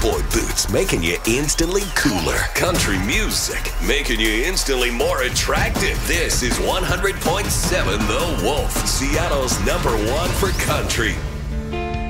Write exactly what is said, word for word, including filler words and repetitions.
cowboy boots, making you instantly cooler. Country music, making you instantly more attractive. This is one hundred point seven The Wolf, Seattle's number one for country.